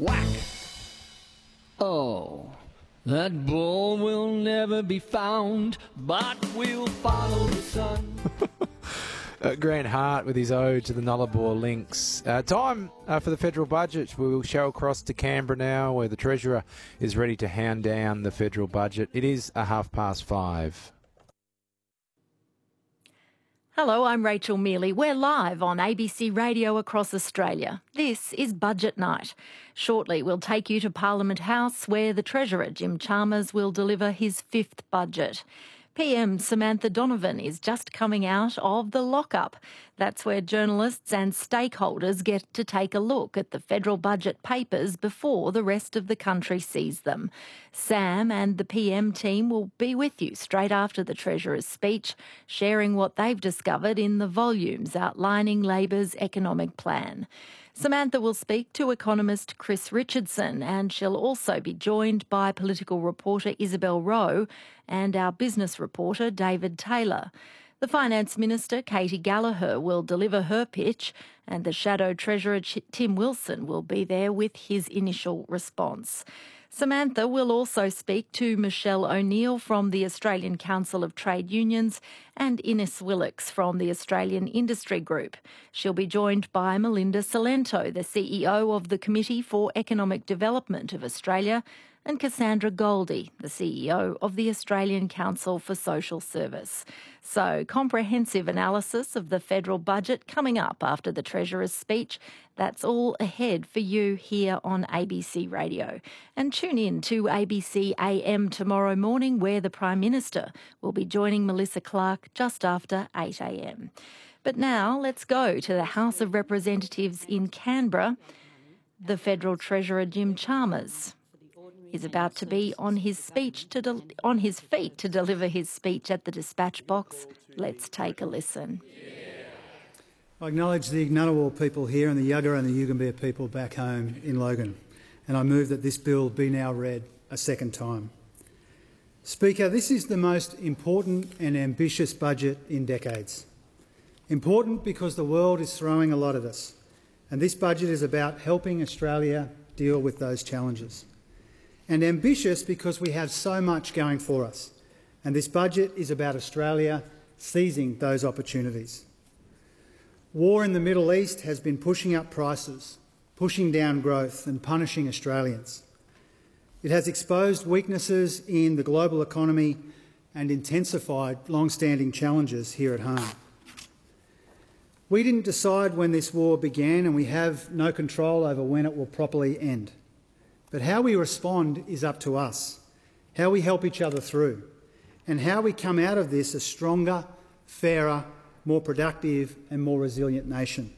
Whack! Oh, that ball will never be found, but we'll follow the sun. Grant Hart with his ode to the Nullarbor Lynx. Time for the federal budget. We shall cross to Canberra now, where the Treasurer is ready to hand down the federal budget. It is 5:30. Hello, I'm Rachel Mealy. We're live on ABC Radio across Australia. This is Budget Night. Shortly, we'll take you to Parliament House, where the Treasurer, Jim Chalmers, will deliver his fifth budget. PM Samantha Donovan is just coming out of the lockup. That's where journalists and stakeholders get to take a look at the federal budget papers before the rest of the country sees them. Sam and the PM team will be with you straight after the Treasurer's speech, sharing what they've discovered in the volumes outlining Labor's economic plan. Samantha will speak to economist Chris Richardson, and she'll also be joined by political reporter Isabel Rowe and our business reporter David Taylor. The Finance Minister, Katie Gallagher, will deliver her pitch, and the Shadow Treasurer, Tim Wilson, will be there with his initial response. Samantha will also speak to Michelle O'Neill from the Australian Council of Trade Unions and Ines Willix from the Australian Industry Group. She'll be joined by Melinda Salento, the CEO of the Committee for Economic Development of Australia, and Cassandra Goldie, the CEO of the Australian Council for Social Service. So, comprehensive analysis of the federal budget coming up after the Treasurer's speech. That's all ahead for you here on ABC Radio. And tune in to ABC AM tomorrow morning, where the Prime Minister will be joining Melissa Clark just after 8 a.m. But now let's go to the House of Representatives in Canberra. The Federal Treasurer, Jim Chalmers, is about to be on his feet to deliver his speech at the dispatch box. Let's take a listen. I acknowledge the Ngunnawal people here and the Yugara and the Yugambeh people back home in Logan, and I move that this bill be now read a second time. Speaker, this is the most important and ambitious budget in decades. Important because the world is throwing a lot at us, and this budget is about helping Australia deal with those challenges. And ambitious because we have so much going for us, and this budget is about Australia seizing those opportunities. War in the Middle East has been pushing up prices, pushing down growth and punishing Australians. It has exposed weaknesses in the global economy and intensified long-standing challenges here at home. We didn't decide when this war began, and we have no control over when it will properly end. But how we respond is up to us, how we help each other through, and how we come out of this a stronger, fairer, more productive and more resilient nation.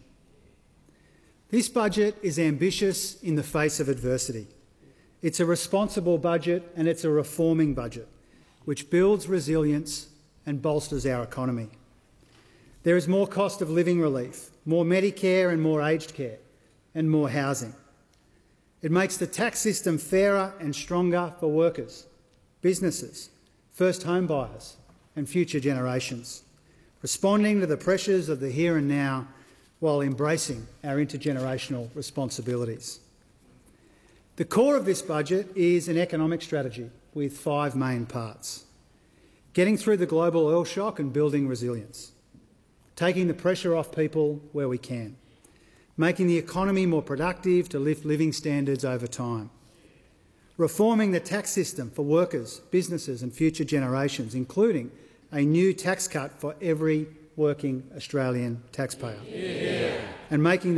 This budget is ambitious in the face of adversity. It's a responsible budget, and it's a reforming budget, which builds resilience and bolsters our economy. There is more cost of living relief, more Medicare and more aged care, and more housing. It makes the tax system fairer and stronger for workers, businesses, first home buyers and future generations, responding to the pressures of the here and now while embracing our intergenerational responsibilities. The core of this budget is an economic strategy with 5 main parts: getting through the global oil shock and building resilience, taking the pressure off people where we can, making the economy more productive to lift living standards over time, reforming the tax system for workers, businesses and future generations, including a new tax cut for every working Australian taxpayer, and making